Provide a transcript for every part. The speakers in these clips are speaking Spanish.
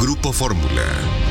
Grupo Fórmula.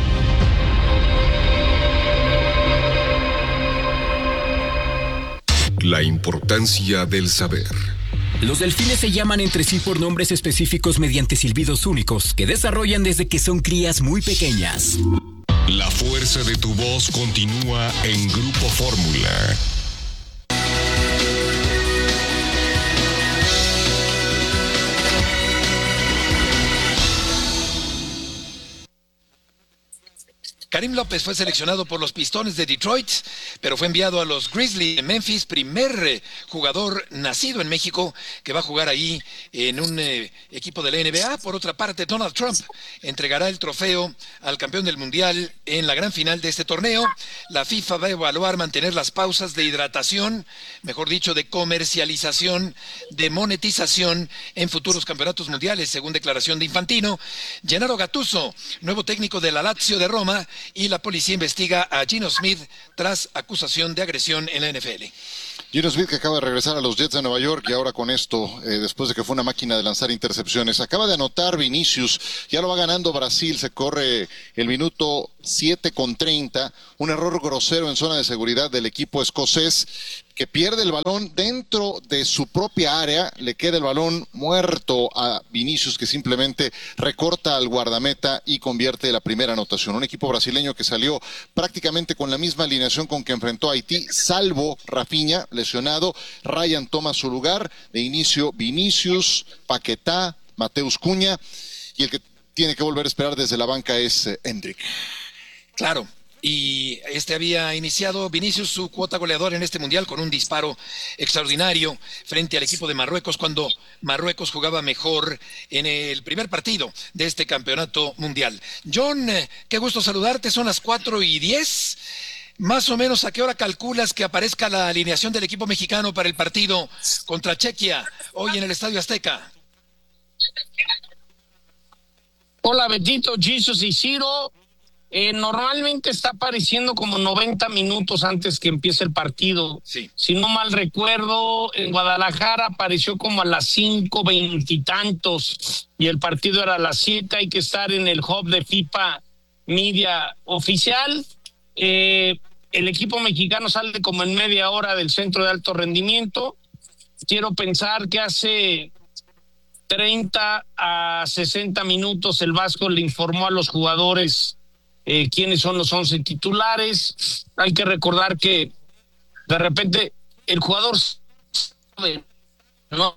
La importancia del saber. Los delfines se llaman entre sí por nombres específicos mediante silbidos únicos que desarrollan desde que son crías muy pequeñas. La fuerza de tu voz continúa en Grupo Fórmula. Karim López fue seleccionado por los Pistones de Detroit, pero fue enviado a los Grizzlies de Memphis, primer jugador nacido en México que va a jugar ahí en un equipo de la NBA. Por otra parte, Donald Trump entregará el trofeo al campeón del mundial en la gran final de este torneo. La FIFA va a evaluar mantener las pausas de hidratación, mejor dicho, de comercialización, de monetización en futuros campeonatos mundiales, según declaración de Infantino. Gennaro Gattuso, nuevo técnico de la Lazio de Roma, y la policía investiga a Geno Smith tras acusación de agresión en la NFL. Geno Smith, que acaba de regresar a los Jets de Nueva York, y ahora con esto, después de que fue una máquina de lanzar intercepciones, acaba de anotar Vinicius, ya lo va ganando Brasil, se corre el minuto 7:30, un error grosero en zona de seguridad del equipo escocés, que pierde el balón dentro de su propia área, le queda el balón muerto a Vinicius, que simplemente recorta al guardameta y convierte la primera anotación. Un equipo brasileño que salió prácticamente con la misma alineación con que enfrentó a Haití, salvo Rafinha, lesionado. Ryan toma su lugar, de inicio Vinicius, Paquetá, Mateus Cunha, y el que tiene que volver a esperar desde la banca es Hendrick. Claro. Y había iniciado Vinicius su cuota goleadora en este mundial con un disparo extraordinario frente al equipo de Marruecos, cuando Marruecos jugaba mejor en el primer partido de este campeonato mundial. John, qué gusto saludarte, son las 4:10. Más o menos, ¿a qué hora calculas que aparezca la alineación del equipo mexicano para el partido contra Chequia hoy en el Estadio Azteca? Hola, Betito, Jesus y Ciro. Normalmente está apareciendo como 90 minutos antes que empiece el partido. Sí. Si no mal recuerdo, en Guadalajara apareció como a las 5:20 y tantos, y el partido era a las 7. Hay que estar en el hub de FIFA Media oficial. El equipo mexicano sale como en media hora del centro de alto rendimiento. Quiero pensar que hace 30 a 60 minutos el Vasco le informó a los jugadores quiénes son los 11 titulares. Hay que recordar que de repente el jugador sabe, ¿no?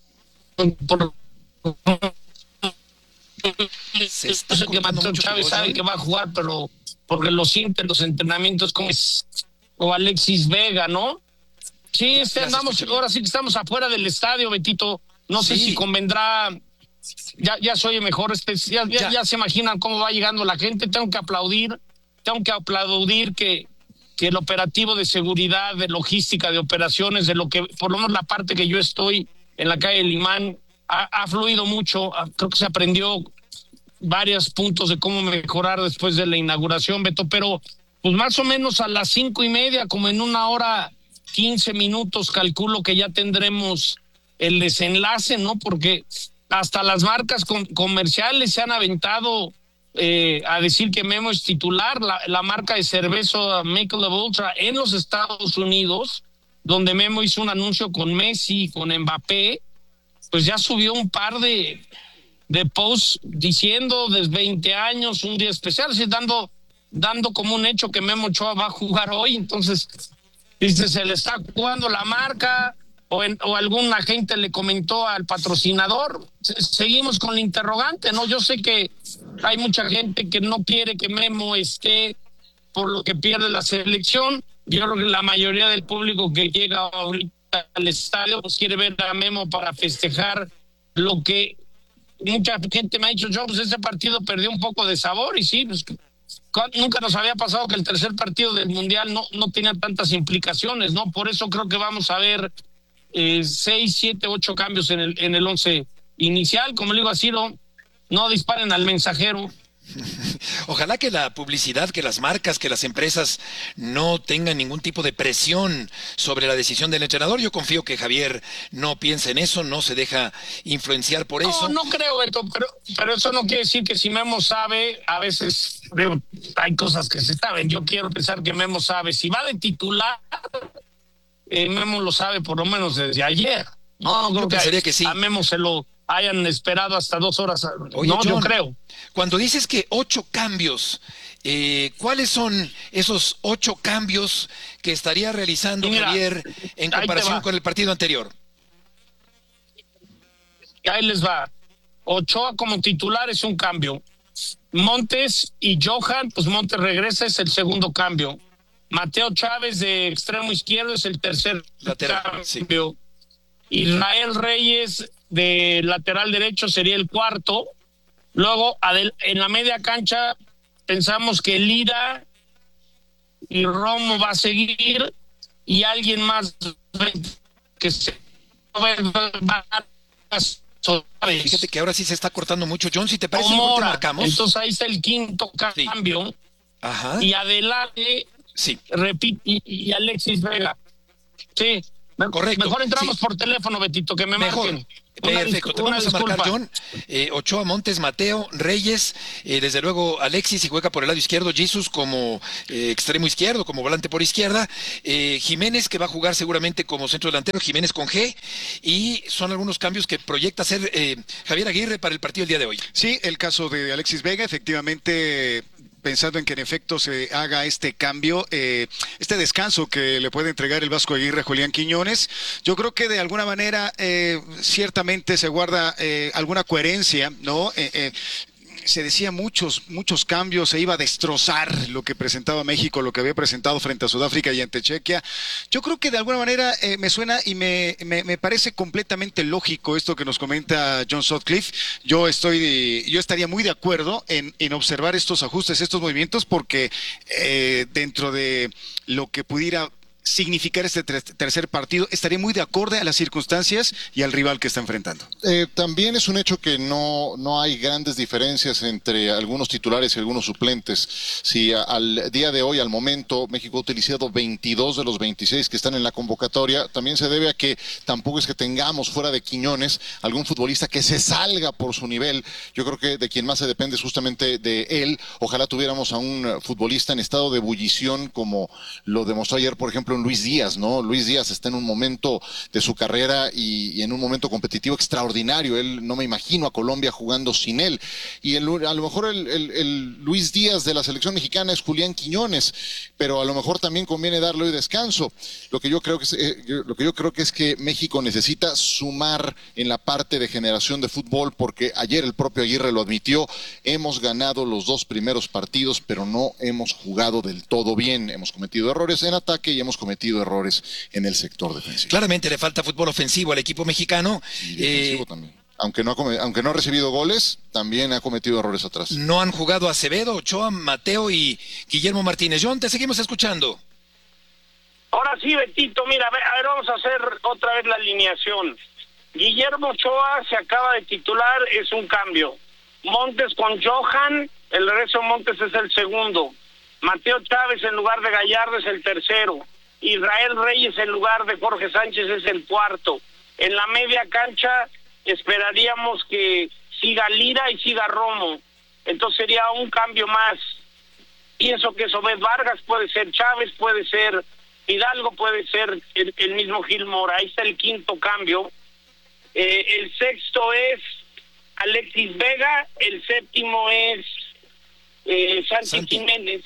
Se está que Mateo Chávez sabe que va a jugar, pero porque lo siente en los entrenamientos, como es, o Alexis Vega, ¿no? Sí, andamos, ahora sí que estamos afuera del estadio, Betito. No sé si convendrá. Ya se oye mejor, ya se imaginan cómo va llegando la gente. Tengo que aplaudir que el operativo de seguridad, de logística, de operaciones, de lo que, por lo menos la parte que yo estoy en la calle Limán, ha fluido mucho. Creo que se aprendió varios puntos de cómo mejorar después de la inauguración, Beto, pero pues más o menos a las 5:30, como en 1:15, calculo que ya tendremos el desenlace, ¿no? Porque hasta las marcas comerciales se han aventado a decir que Memo es titular. La marca de cerveza Michelob Ultra en los Estados Unidos, donde Memo hizo un anuncio con Messi, con Mbappé, pues ya subió un par de posts diciendo desde 20 años, un día especial, así dando como un hecho que Memo Ochoa va a jugar hoy. Entonces, dice, se le está jugando la marca, o algún agente le comentó al patrocinador. Seguimos con la interrogante, ¿no? Yo sé que hay mucha gente que no quiere que Memo esté por lo que pierde la selección. Yo creo que la mayoría del público que llega ahorita al estadio pues quiere ver a Memo para festejar lo que mucha gente me ha dicho. Yo, pues ese partido perdió un poco de sabor, y sí, pues nunca nos había pasado que el tercer partido del Mundial no tenía tantas implicaciones, ¿no? Por eso creo que vamos a ver 6, 7, 8 cambios en el 11 inicial. Como le digo a Ciro, no disparen al mensajero. Ojalá que la publicidad, que las marcas, que las empresas no tengan ningún tipo de presión sobre la decisión del entrenador. Yo confío que Javier no piensa en eso, no se deja influenciar por eso. No creo, Beto, pero eso no quiere decir que si Memo sabe, a veces hay cosas que se saben. Yo quiero pensar que Memo sabe. Si va de titular, Memo lo sabe por lo menos desde ayer. No creo que sí. A Memo se lo hayan esperado hasta 2 horas. Oye, no, John, yo creo. Cuando dices que 8 cambios, ¿cuáles son esos 8 cambios que estaría realizando Javier en comparación con el partido anterior? Ahí les va. Ochoa como titular es un cambio. Montes y Johan, pues Montes regresa, es el segundo cambio. Mateo Chávez de extremo izquierdo es el tercer lateral, cambio. Sí. Israel Reyes de lateral derecho sería el cuarto. Luego en la media cancha pensamos que Lira y Romo va a seguir y alguien más que se va a... Fíjate que ahora sí se está cortando mucho, John. Si te parece, ¿no te marcamos? Entonces ahí está el quinto cambio. Sí. Ajá. Y adelante, sí, repite, y Alexis Vega. Sí, correcto. Mejor entramos por teléfono, Betito, que me marquen. Perfecto, te vamos a marcar, John. Ochoa, Montes, Mateo, Reyes, desde luego Alexis, y juega por el lado izquierdo, Jesus como extremo izquierdo, como volante por izquierda, Jiménez, que va a jugar seguramente como centro delantero, Jiménez con G, y son algunos cambios que proyecta hacer Javier Aguirre para el partido del día de hoy. Sí, el caso de Alexis Vega, efectivamente, pensando en que en efecto se haga este cambio, este descanso que le puede entregar el Vasco Aguirre a Julián Quiñones, yo creo que de alguna manera ciertamente se guarda alguna coherencia, ¿no? Se decía muchos cambios, se iba a destrozar lo que presentaba México, lo que había presentado frente a Sudáfrica y ante Chequia. Yo creo que de alguna manera me suena y me parece completamente lógico esto que nos comenta John Sutcliffe. Yo estaría muy de acuerdo en observar estos ajustes, estos movimientos, porque dentro de lo que pudiera significar este tercer partido, estaría muy de acorde a las circunstancias y al rival que está enfrentando. También es un hecho que no hay grandes diferencias entre algunos titulares y algunos suplentes. Si al día de hoy, al momento, México ha utilizado 22 de los 26 que están en la convocatoria, también se debe a que tampoco es que tengamos fuera de Quiñones algún futbolista que se salga por su nivel. Yo creo que de quien más se depende es justamente de él. Ojalá tuviéramos a un futbolista en estado de ebullición como lo demostró ayer, por ejemplo, Luis Díaz, ¿no? Luis Díaz está en un momento de su carrera y en un momento competitivo extraordinario. Él, no me imagino a Colombia jugando sin él. Y a lo mejor el Luis Díaz de la selección mexicana es Julián Quiñones, pero a lo mejor también conviene darle hoy descanso. Lo que yo creo que es que México necesita sumar en la parte de generación de fútbol, porque ayer el propio Aguirre lo admitió. Hemos ganado los 2 primeros partidos, pero no hemos jugado del todo bien. Hemos cometido errores en ataque y hemos cometido errores en el sector defensivo. Claramente le falta fútbol ofensivo al equipo mexicano. Y defensivo también. Aunque no ha recibido goles, también ha cometido errores atrás. No han jugado Acevedo, Ochoa, Mateo y Guillermo Martínez. John, te seguimos escuchando. Ahora sí, Betito, mira, a ver, vamos a hacer otra vez la alineación. Guillermo Ochoa se acaba de titular, es un cambio. Montes con Johan, el regreso Montes es el segundo. Mateo Chávez en lugar de Gallardo es el tercero. Israel Reyes en lugar de Jorge Sánchez es el cuarto. En la media cancha esperaríamos que siga Lira y siga Romo. Entonces sería un cambio más. Pienso que Obed Vargas, puede ser Chávez, puede ser Hidalgo, puede ser el mismo Gil Mora. Ahí está el quinto cambio. El sexto es Alexis Vega, el séptimo es Santi Jiménez.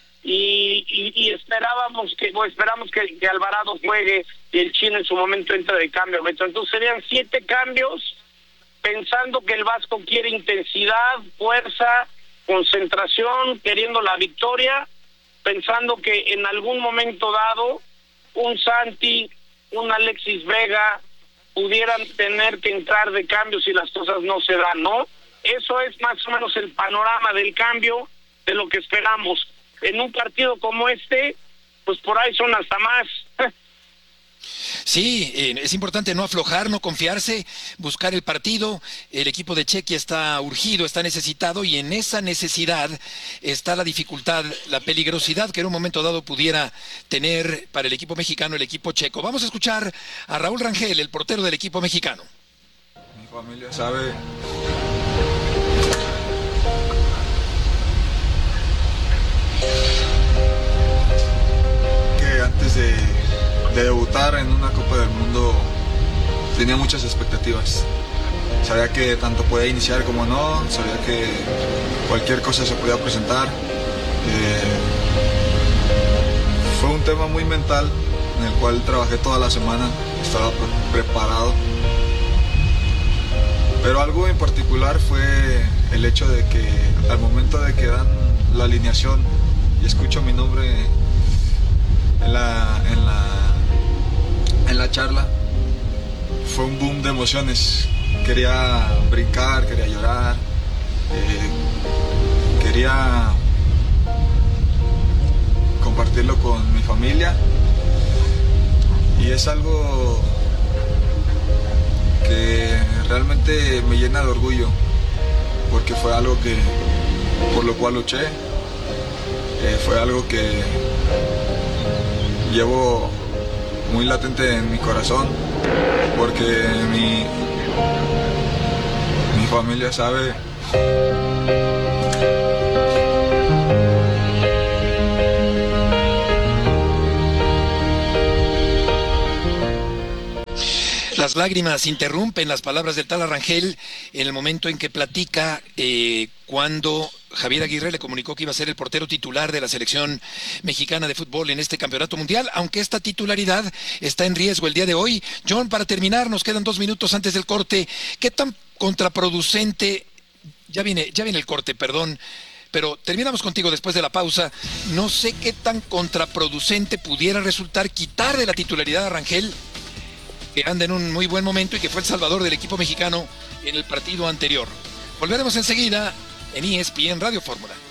Y esperamos que Alvarado juegue y el Chino en su momento entra de cambio. Entonces serían 7 cambios, pensando que el Vasco quiere intensidad, fuerza, concentración, queriendo la victoria, pensando que en algún momento dado un Santi, un Alexis Vega pudieran tener que entrar de cambio si las cosas no se dan, ¿no? Eso es más o menos el panorama del cambio de lo que esperamos. En un partido como este, pues por ahí son hasta más. Sí, es importante no aflojar, no confiarse, buscar el partido. El equipo de Chequia está urgido, está necesitado, y en esa necesidad está la dificultad, la peligrosidad que en un momento dado pudiera tener para el equipo mexicano el equipo checo. Vamos a escuchar a Raúl Rangel, el portero del equipo mexicano. Mi familia sabe que antes de debutar en una Copa del Mundo tenía muchas expectativas. Sabía que tanto podía iniciar como no, sabía que cualquier cosa se podía presentar. Fue un tema muy mental en el cual trabajé toda la semana, estaba preparado. Pero algo en particular fue el hecho de que al momento de que dan la alineación y escucho mi nombre en la charla, fue un boom de emociones. Quería brincar, quería llorar, quería compartirlo con mi familia, y es algo que realmente me llena de orgullo, porque fue algo por lo cual luché, fue algo que llevo muy latente en mi corazón, porque mi familia sabe Las lágrimas interrumpen las palabras del tal Rangel en el momento en que platica cuando Javier Aguirre le comunicó que iba a ser el portero titular de la selección mexicana de fútbol en este campeonato mundial, aunque esta titularidad está en riesgo el día de hoy. John, para terminar, nos quedan 2 minutos antes del corte. ¿Qué tan contraproducente? Ya viene el corte, perdón. Pero terminamos contigo después de la pausa. No sé qué tan contraproducente pudiera resultar quitar de la titularidad a Rangel, que anda en un muy buen momento y que fue el salvador del equipo mexicano en el partido anterior. Volveremos enseguida en ESPN Radio Fórmula.